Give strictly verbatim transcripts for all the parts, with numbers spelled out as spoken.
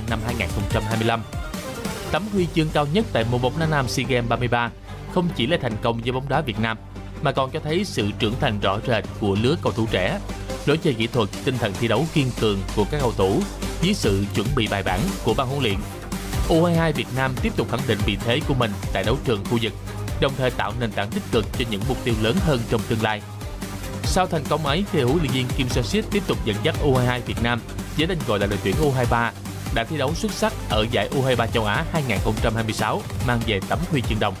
năm hai không hai lăm. Tấm huy chương cao nhất tại môn bóng đá nam SEA Games ba mươi ba không chỉ là thành công với bóng đá Việt Nam mà còn cho thấy sự trưởng thành rõ rệt của lứa cầu thủ trẻ, lối chơi kỹ thuật, tinh thần thi đấu kiên cường của các cầu thủ dưới sự chuẩn bị bài bản của ban huấn luyện. u hai hai Việt Nam tiếp tục khẳng định vị thế của mình tại đấu trường khu vực, đồng thời tạo nền tảng tích cực cho những mục tiêu lớn hơn trong tương lai. Sau thành công ấy, thì huấn luyện viên Kim Seo-sik tiếp tục dẫn dắt u hai hai Việt Nam với tên gọi là đội tuyển u hai ba đã thi đấu xuất sắc ở giải u hai ba châu Á hai không hai sáu, mang về tấm huy chương đồng.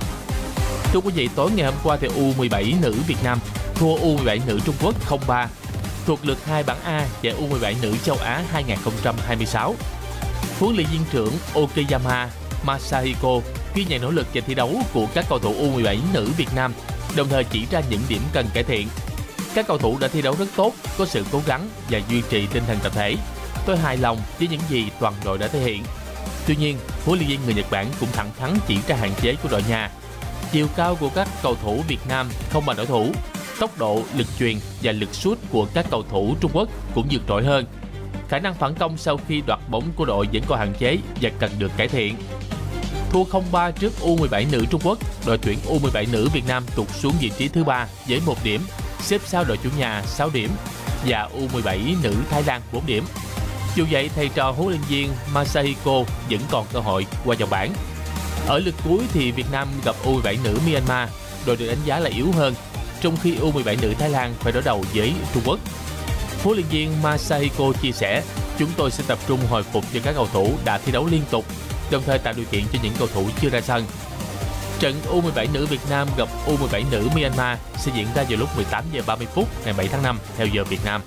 Thưa quý vị, tối ngày hôm qua thì u mười bảy nữ Việt Nam thua u mười bảy nữ Trung Quốc không ba thuộc lượt hai bảng A giải u mười bảy nữ châu Á hai không hai sáu. Huấn luyện viên trưởng Okayama Masahiko ghi nhận nỗ lực và thi đấu của các cầu thủ u mười bảy nữ Việt Nam, đồng thời chỉ ra những điểm cần cải thiện. Các cầu thủ đã thi đấu rất tốt, có sự cố gắng và duy trì tinh thần tập thể. Tôi hài lòng với những gì toàn đội đã thể hiện. Tuy nhiên, huấn luyện viên người Nhật Bản cũng thẳng thắn chỉ ra hạn chế của đội nhà. Chiều cao của các cầu thủ Việt Nam không bằng đối thủ, tốc độ, lực chuyền và lực sút của các cầu thủ Trung Quốc cũng vượt trội hơn. Khả năng phản công sau khi đoạt bóng của đội vẫn còn hạn chế và cần được cải thiện. Thua không ba trước u mười bảy nữ Trung Quốc, đội tuyển u mười bảy nữ Việt Nam tụt xuống vị trí thứ ba với một điểm, xếp sau đội chủ nhà sáu điểm và u mười bảy nữ Thái Lan bốn điểm. Dù vậy, thầy trò huấn luyện viên Masahiko vẫn còn cơ hội qua vòng bảng. Ở lượt cuối thì Việt Nam gặp u mười bảy nữ Myanmar, đội được đánh giá là yếu hơn, trong khi u mười bảy nữ Thái Lan phải đối đầu với Trung Quốc. Huấn luyện viên Masahiko chia sẻ, chúng tôi sẽ tập trung hồi phục cho các cầu thủ đã thi đấu liên tục, đồng thời tạo điều kiện cho những cầu thủ chưa ra sân. Trận u mười bảy nữ Việt Nam gặp u mười bảy nữ Myanmar sẽ diễn ra vào lúc mười tám giờ ba mươi phút ngày bảy tháng năm theo giờ Việt Nam.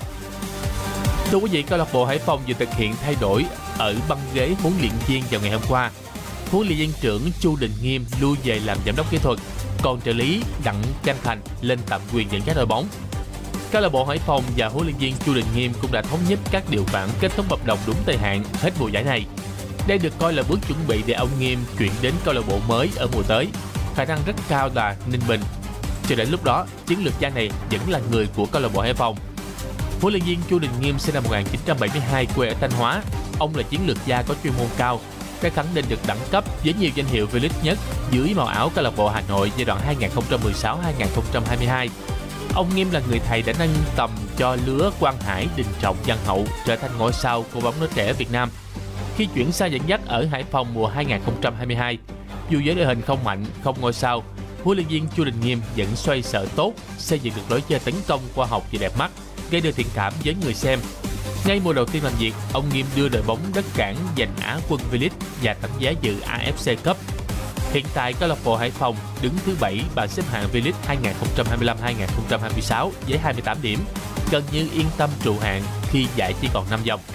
Thưa quý vị, câu lạc bộ Hải Phòng vừa thực hiện thay đổi ở băng ghế huấn luyện viên vào ngày hôm qua. Huấn luyện viên trưởng Chu Đình Nghiêm lui về làm giám đốc kỹ thuật, còn trợ lý Đặng Văn Thành lên tạm quyền dẫn dắt đội bóng. Câu lạc bộ Hải Phòng và huấn luyện viên Chu Đình Nghiêm cũng đã thống nhất các điều khoản kết thúc hợp đồng đúng thời hạn hết mùa giải này. Đây được coi là bước chuẩn bị để ông Nghiêm chuyển đến câu lạc bộ mới ở mùa tới. Khả năng rất cao là Ninh Bình. Cho đến lúc đó, chiến lược gia này vẫn là người của câu lạc bộ Hải Phòng. Huấn luyện viên Chu Đình Nghiêm sinh năm một nghìn chín trăm bảy mươi hai, quê ở Thanh Hóa. Ông là chiến lược gia có chuyên môn cao, đã khẳng định được đẳng cấp với nhiều danh hiệu V-League nhất dưới màu áo câu lạc bộ Hà Nội giai đoạn hai không một sáu đến hai không hai hai. Ông Nghiêm là người thầy đã nâng tầm cho lứa Quang Hải, Đình Trọng, Văn Hậu trở thành ngôi sao của bóng đá trẻ Việt Nam. Khi chuyển sang dẫn dắt ở Hải Phòng mùa hai không hai hai, dù với đội hình không mạnh, không ngôi sao, huấn luyện viên Chu Đình Nghiêm vẫn xoay sở tốt, xây dựng được lối chơi tấn công khoa học và đẹp mắt, gây được thiện cảm với người xem. Ngay mùa đầu tiên làm việc, ông Nghiêm đưa đội bóng Đất Cảng giành Á quân V-League và tấm vé dự a ép xê Cup. Hiện tại, câu lạc bộ Hải Phòng đứng thứ bảy bảng xếp hạng V-League hai không hai lăm hai không hai sáu với hai mươi tám điểm, gần như yên tâm trụ hạng khi giải chỉ còn năm vòng.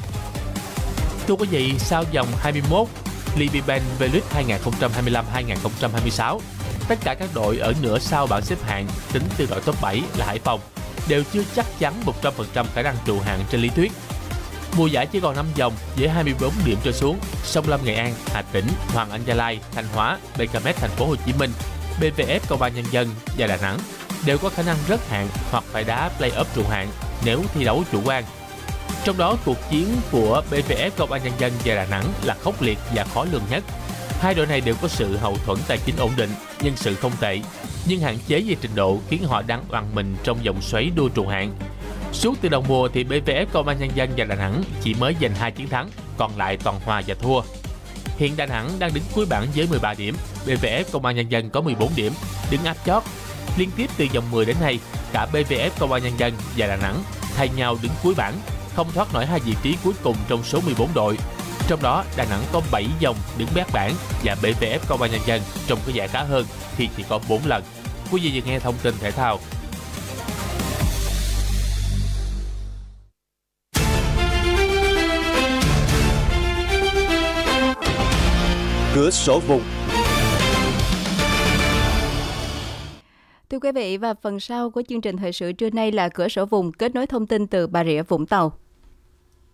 Thưa quý vị, sau vòng hai mươi mốt Livibank V-League hai không hai lăm hai không hai sáu, tất cả các đội ở nửa sau bảng xếp hạng tính từ đội top bảy là Hải Phòng đều chưa chắc chắn một trăm phần trăm khả năng trụ hạng trên lý thuyết. Mùa giải chỉ còn năm vòng với hai mươi bốn điểm trở xuống, Sông Lam Nghệ An, Hà Tĩnh, Hoàng Anh Gia Lai, Thanh Hóa, bê ca em ét Thành phố Hồ Chí Minh, bê vê ép Công an Nhân dân và Đà Nẵng đều có khả năng rớt hạng hoặc phải đá play-off trụ hạng nếu thi đấu chủ quan. Trong đó, cuộc chiến của bê vê ép Công an Nhân dân và Đà Nẵng là khốc liệt và khó lường nhất. Hai đội này đều có sự hậu thuẫn tài chính ổn định, nhân sự không tệ, nhưng hạn chế về trình độ khiến họ đang oằn mình trong vòng xoáy đua trụ hạng. Suốt từ đầu mùa thì bê vê ép Công an Nhân dân và Đà Nẵng chỉ mới giành hai chiến thắng, còn lại toàn hòa và thua. Hiện Đà Nẵng đang đứng cuối bảng với mười ba điểm, bê vê ép Công an Nhân dân có mười bốn điểm, đứng áp chót. Liên tiếp từ vòng mười đến nay, cả bê vê ép Công an Nhân dân và Đà Nẵng thay nhau đứng cuối bảng, không thoát nổi hai vị trí cuối cùng trong số mười bốn đội. Trong đó, Đà Nẵng có bảy vòng đứng bét bảng và bê vê ép Công an Nhân dân trông có vẻ khá hơn khi chỉ có bốn lần. Quý vị vừa nghe thông tin thể thao. Cửa sổ vùng. Thưa quý vị, và phần sau của chương trình thời sự trưa nay là cửa sổ vùng kết nối thông tin từ Bà Rịa Vũng Tàu.